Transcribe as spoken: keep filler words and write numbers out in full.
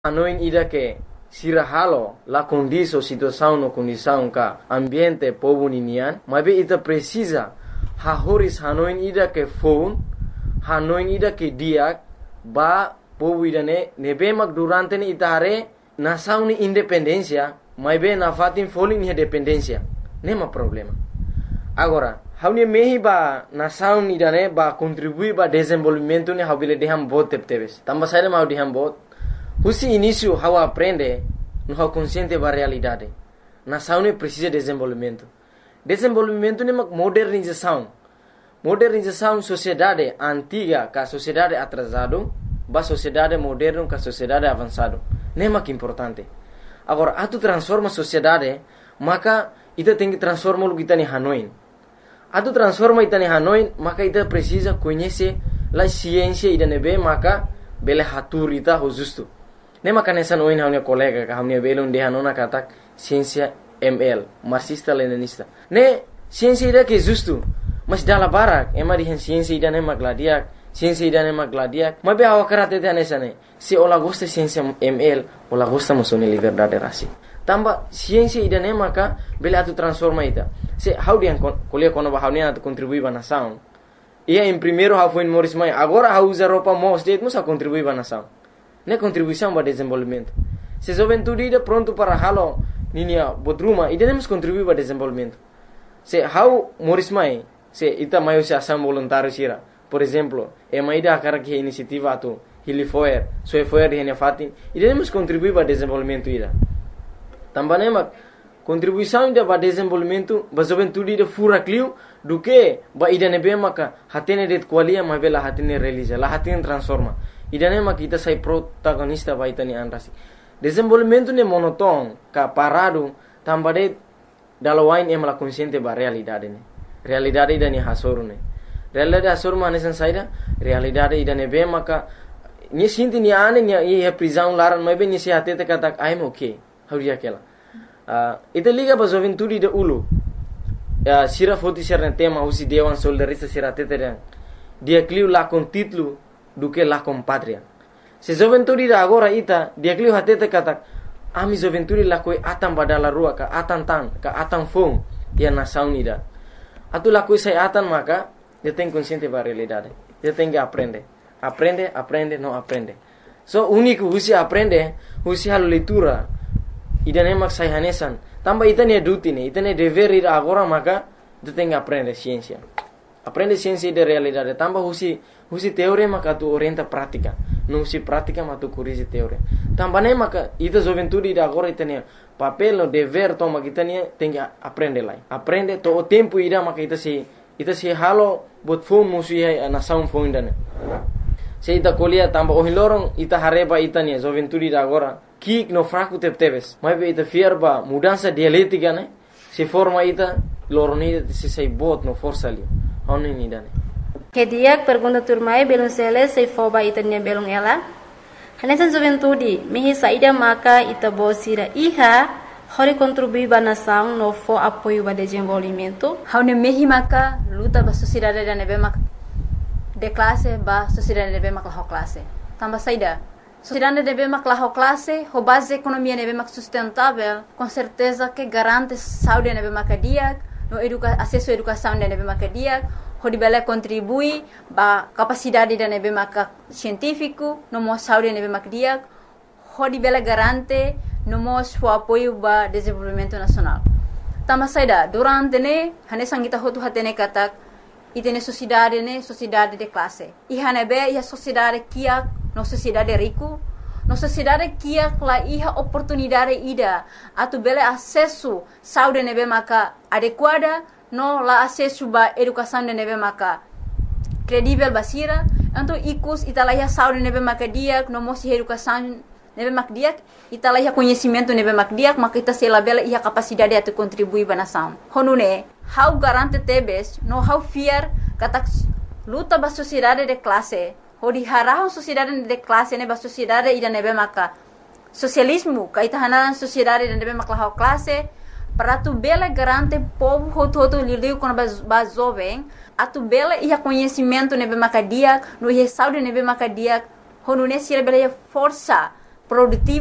Anoin ida que sirahalo la condição situação no condição ka ambiente povo ninian, mas be ita precisa hahoris hanoin ida que phone hanoin ida que dia ba povo ida ne nebe mak durante ni itare nação ni independência, mas be na fatin folin ni dependência, nema problema. Agora, hauni mehi ba nação ida ne ba contribui ba desenvolvimento ni habile deham bot tepteves. Tamba saída mau deham bot. Husi início how aprende no how consciente ba realidade. Nação ne precisa de desenvolvimento. Desenvolvimento ne mak modernização. Modernização sociedade antiga ka sociedade atrasado, ba sociedade moderno ka sociedade avançado. Nem mak importante. Agora, atu transforma sociedade, maka ita tem que transformar o que está em Hanoi. Atu transforma ita em Hanoi, maka ita precisa conhecer a ciência ida nebe, maka bele hatur ita ho justo. Nem maka nessa noin haunia colega ka haunia bele unde hanona katak ciência M L, marxista leninista. Ne ciência ida que justo, mas dala barak, ema di ciência ida ne magladiak, ciência ida ne magladiak. Mas be awak karate te nessa ne. Se ola gosta ciência M L, ola gosta musone liberdade rasi. Tamba ciência ida ne maka bele atu transforma ita. Se how dia kuliah kono ba haunia atu contribui ba nação. Ia em primeiro how foi em Morris Mai, agora how usa roupa mo state musa contribui ba nação. Ne contribuição para desenvolvimento. Se juventude ida pronto para halo ninia bodruma, ida nemos contribuir para desenvolvimento. Se how Morris Mai, se ita maio se ação voluntário sira. Por exemplo, e mai ida akara que iniciativa atu Hilifoer, Soefoer de Henefatin, ida nemos contribuir para desenvolvimento ida. Também mak contribuição ida para desenvolvimento, ba juventude ida fura clio do que ba ida nebe maka hatene det qualia ma bela hatene realiza, la hatene transforma. Ida ne mak kita sai protagonista ba ita ni anrasi. Desenvolvimento ne monoton ka parado tambade dalawain em la consciente ba realidade ne. Realidade ida ni hasoru ne. Realidade hasoru ma nesan saida, realidade ida nebe maka ni sinti ni ane ni e prisão laran ma be ni se hatete katak I'm okay. Hauria kela. Uh, ita liga ba juventude de ulu. Uh, sira foti serne tema usi dewan soldarista sira tetere. Dia clio la con título do que la con patria. Se juventude da agora ita dia clio hatete katak ami juventude la koi atan badala rua ka atan tan ka atan fong dia nação ida. Atu la koi sai atan maka dia tem consciente ba realidade. Dia tem que aprender. Aprende, aprende, não aprende. So único usi aprende, usi halo leitura. Ida ne mak sai hanesan. Tamba ita ne duty ne, ita ne dever ida agora maka ita tem que aprender ciência. Aprende ciência de realidade. Tamba husi husi teoria maka tu orienta prática. Não husi prática maka tu corrige teoria. Tamba ne maka ita juventude ida agora ita ne papel no dever toma kita ne tem que aprender lá. Aprende to o tempo ida maka ita se ita se halo bot phone musi a nação phone dane. Se ita colia tamba o hilorong ita hareba ita ne juventude ida agora kik no fraco tepteves. Mas be ita fierba mudança dialética ne se forma ita loroni se sai bot no força ali. Oni ni dane. Que dia pergunta turmai belum sele se foba ita ne belum ela. Hanesan juventude mehi saida maka ita bosira iha hori contribui ba nação no fo apoio ba desenvolvimento. Haune mehi maka luta ba sociedade da nebe maka de classe ba sociedade nebe maka ho classe. Tamba saida sociedade deve maklah classe, ho base economia deve mak sustentável, com certeza que garante saúde deve makadiak, no educa acesso à educação deve makadiak, ho dibela contribui ba capacidade deve mak científico, no mo saúde deve makadiak, ho dibela garante no mo o apoio ba desenvolvimento nacional. Tama saida durante ne hane sangita ho tu hatene katak itene sociedade ne sociedade de classe. I hane be ia sociedade kia no sociedade rico, no sociedade kia la iha oportunidade ida atu bele acesso saúde nebe maka adequada no la acesso ba educação de nebe maka credível basira então ikus italaiha saúde nebe maka dia no mosi educação nebe maka dia italaiha conhecimento nebe maka dia maka ita sela bele iha capacidade atu contribuir ba nação honune how garante tebes no how fear katak luta ba sociedade de classe hodi harahon sociedade de classe ne ba sociedade ida nebe maka socialismo kaita hanaran sociedade ida nebe maka classe para tu bela garante povo hoto hoto liu com ba jovem atu bela ia conhecimento nebe maka dia no ia saúde nebe maka dia honu ne sira bela força produtivo